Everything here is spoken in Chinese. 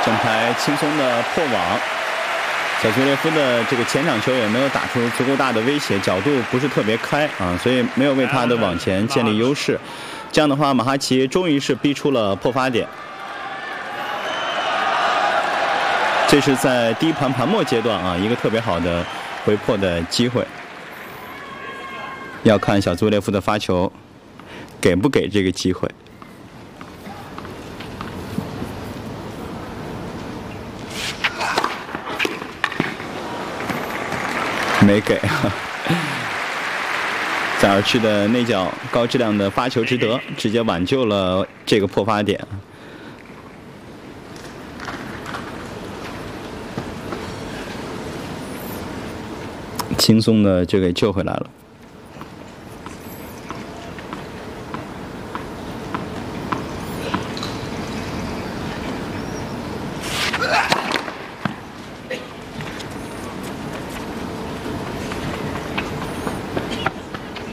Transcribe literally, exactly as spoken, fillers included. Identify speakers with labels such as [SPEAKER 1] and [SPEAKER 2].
[SPEAKER 1] 整排轻松的破网。小祖列夫的这个前场球员没有打出足够大的威胁，角度不是特别开啊，所以没有为他的网前建立优势。这样的话，马哈奇终于是逼出了破发点。这是在第一盘盘末阶段啊，一个特别好的回破的机会。要看小祖列夫的发球给不给这个机会。没给，在而去的内角高质量的发球值得，直接挽救了这个破发点。轻松的就给救回来了。